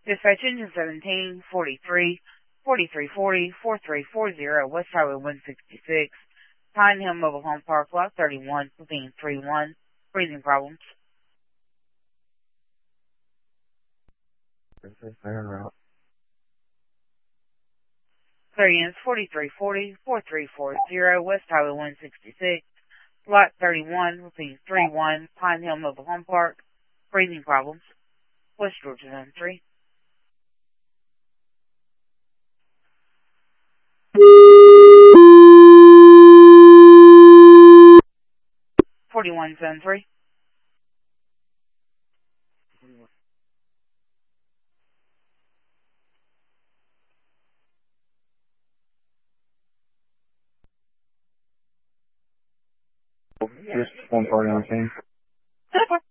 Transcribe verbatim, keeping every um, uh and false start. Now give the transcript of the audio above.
Dispatch engine seventeen, forty-three, forty-three forty, forty-three forty, West Highway one sixty-six, Pine Hill Mobile Home Park, Lot thirty-one, fifteen three one, breathing problems. Variance forty-three forty, forty-three forty, West Highway one sixty-six, Lot thirty-one, repeating three one, Pine Hill Mobile Home Park, breathing problems. West Georgia Zone three. forty-one Zone three. Just one party on the scene.